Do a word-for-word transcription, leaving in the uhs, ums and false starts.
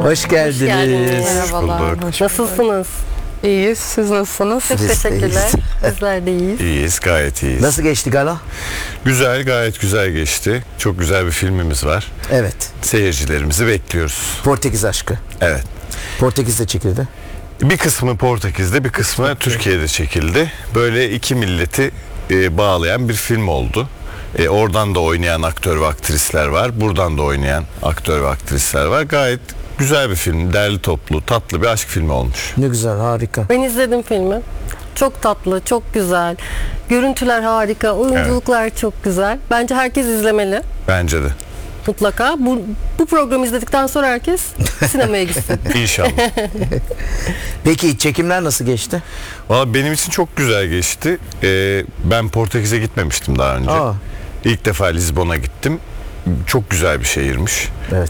Hoş geldiniz. geldiniz. Merhabalar. bulduk. hoş Nasılsınız? İyiyiz. Siz nasılsınız? Çok Biz de teşekkürler. iyiyiz. Bizler de iyiyiz. İyiyiz, gayet iyiyiz. Nasıl geçti gala? Güzel, gayet güzel geçti. Çok güzel bir filmimiz var. Evet. Seyircilerimizi bekliyoruz. Portekiz aşkı. Evet. Portekiz'de çekildi. Bir kısmı Portekiz'de, bir kısmı Türkiye'de çekildi. Böyle iki milleti e, bağlayan bir film oldu. E, oradan da oynayan aktör ve aktrisler var. Buradan da oynayan aktör ve aktrisler var. Gayet güzel bir film. Derli toplu, tatlı bir aşk filmi olmuş. Ne güzel, harika. Ben izledim filmi. Çok tatlı, çok güzel. Görüntüler harika, oyunculuklar çok güzel. Bence herkes izlemeli. Bence de. Mutlaka. Bu, bu programı izledikten sonra herkes sinemaya gitsin. İnşallah. Peki çekimler nasıl geçti? Valla benim için çok güzel geçti. Ee, ben Portekiz'e gitmemiştim daha önce. Aa. İlk defa Lizbon'a gittim. Çok güzel bir şehirmiş. Evet.